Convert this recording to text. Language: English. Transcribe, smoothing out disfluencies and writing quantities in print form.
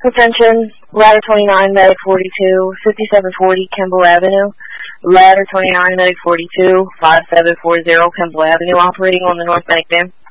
Attention, Ladder 29, Medic 42, 5740 Kimball Avenue. Ladder 29, Medic 42, 5740 Kimball Avenue, operating on the North Bank, ma'am.